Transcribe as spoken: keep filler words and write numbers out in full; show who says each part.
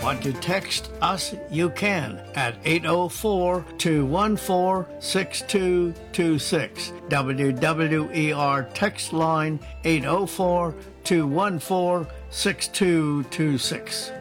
Speaker 1: want to text us, you can at eight oh four, two one four, six two two six. W W E R text line eight oh four, two one four, six two two six.